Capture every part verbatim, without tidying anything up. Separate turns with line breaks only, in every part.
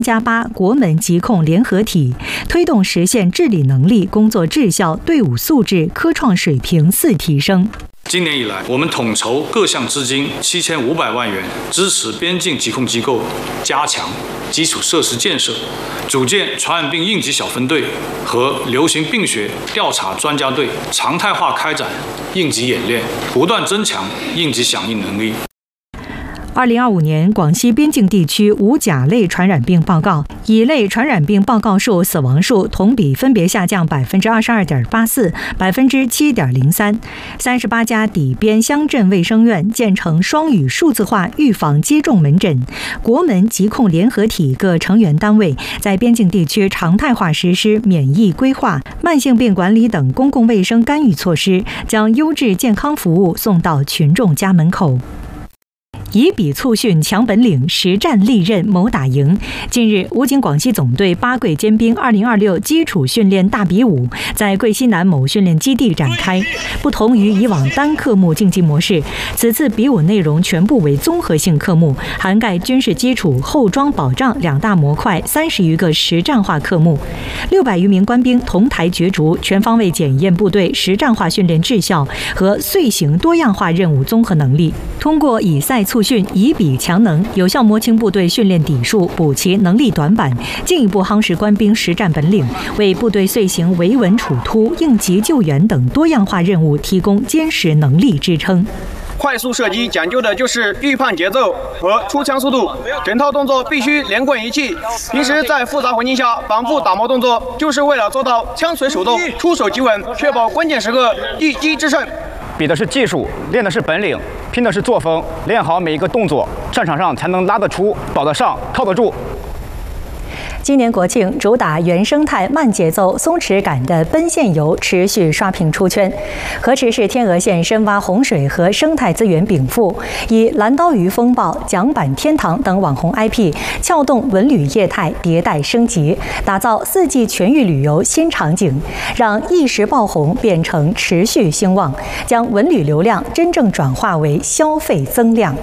加八国门疾控联合体，推动实现治理能力、工作质效、队伍素质、科创水平四提升。
今年以来，我们统筹各项资金七千五百万元，支持边境疾控机构加强基础设施建设，组建传染病应急小分队和流行病学调查专家队，常态化开展应急演练，不断增强应急响应能力。
二零二五年广西边境地区无甲类传染病报告，乙类传染病报告数、死亡数同比分别下降百分之二十二点八四、百分之七点零三。三十八家底边乡镇卫生院建成双语数字化预防接种门诊，国门疾控联合体各成员单位在边境地区常态化实施免疫规划、慢性病管理等公共卫生干预措施，将优质健康服务送到群众家门口。以笔促训强本领，实战利刃谋打赢。近日，武警广西总队八桂尖兵二零二六基础训练大比武在桂西南某训练基地展开。不同于以往单科目竞技模式，此次比武内容全部为综合性科目，涵盖军事基础、后装保障两大模块三十余个实战化科目。六百余名官兵同台角逐，全方位检验部队实战化训练质效和遂行多样化任务综合能力。通过以赛促训，以比强能，有效摸清部队训练底数，补齐能力短板，进一步夯实官兵实战本领，为部队遂行维稳处突、应急救援等多样化任务提供坚实能力支撑。
快速射击讲究的就是预判节奏和出枪速度，整套动作必须连贯一气。平时在复杂环境下反复打磨动作，就是为了做到枪随手动、出手即稳，确保关键时刻一击制胜。
比的是技术，练的是本领，拼的是作风，练好每一个动作，战场上才能拉得出、保得上、靠得住。
今年国庆主打原生态、慢节奏、松弛感的奔现游持续刷屏出圈。河池市天鹅县深挖洪水和生态资源禀赋，以蓝刀鱼风暴、桨板天堂等网红 I P 撬动文旅业态迭代升级，打造四季全域旅游新场景，让一时爆红变成持续兴旺，将文旅流量真正转化为消费增量。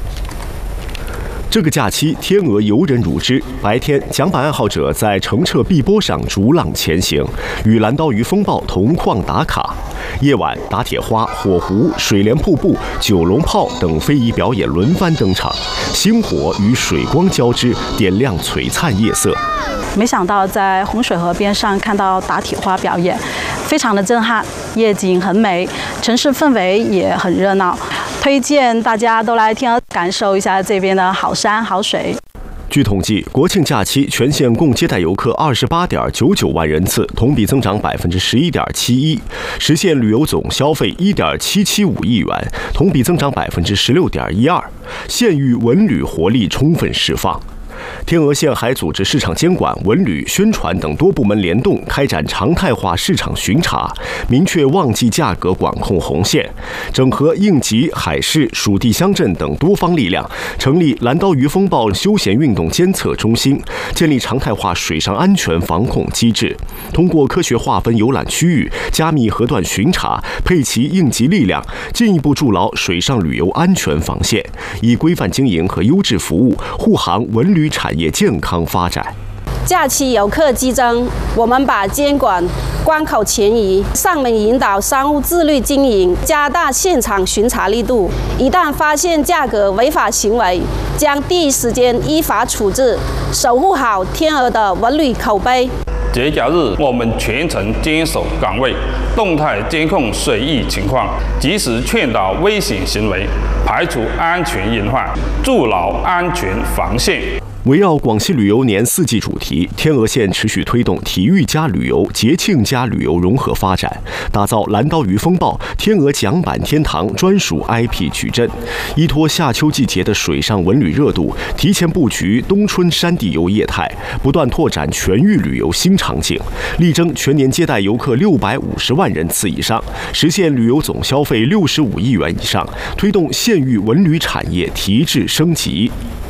这个假期，天鹅游人如织。白天，桨板爱好者在澄澈碧波上逐浪前行，与蓝刀鱼风暴同框打卡。夜晚，打铁花、火狐、水帘瀑布、九龙炮等非遗表演轮番登场，星火与水光交织，点亮璀璨夜色。
没想到在洪水河边上看到打铁花表演，非常的震撼，夜景很美，城市氛围也很热闹。推荐大家都来天鹅感受一下这边的好山好水。
据统计，国庆假期全县共接待游客二十八点九九万人次，同比增长百分之十一点七一，实现旅游总消费一点七七五亿元，同比增长百分之十六点一二，县域文旅活力充分释放。天鹅县还组织市场监管、文旅、宣传等多部门联动，开展常态化市场巡查，明确旺季价格管控红线，整合应急、海事、属地乡镇等多方力量，成立蓝刀鱼风暴休闲运动监测中心，建立常态化水上安全防控机制，通过科学划分游览区域、加密核段巡查，配齐应急力量，进一步筑牢水上旅游安全防线，以规范经营和优质服务护航文旅产业健康发展。
假期游客激增，我们把监管关口前移，上门引导商户自律经营，加大现场巡查力度。一旦发现价格违法行为，将第一时间依法处置，守护好天鹅的文旅口碑。
节假日，我们全程坚守岗位，动态监控水域情况，及时劝导危险行为，排除安全隐患，筑牢安全防线。
围绕广西旅游年四季主题，天鹅县持续推动体育加旅游、节庆加旅游融合发展，打造蓝刀鱼风暴、天鹅桨板天堂专属 I P 矩阵，依托夏秋季节的水上文旅热度，提前布局冬春山地游业态，不断拓展全域旅游新场景，力争全年接待游客六百五十万人次以上，实现旅游总消费六十五亿元以上，推动县域文旅产业提质升级。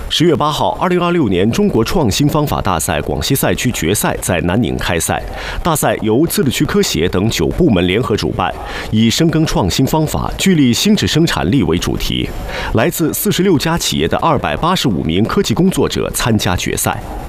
十月八号，二零二六年中国创新方法大赛广西赛区决赛在南宁开赛。大赛由自治区科协等九部门联合主办，以深耕创新方法、聚力新质生产力为主题。来自四十六家企业的二百八十五名科技工作者参加决赛。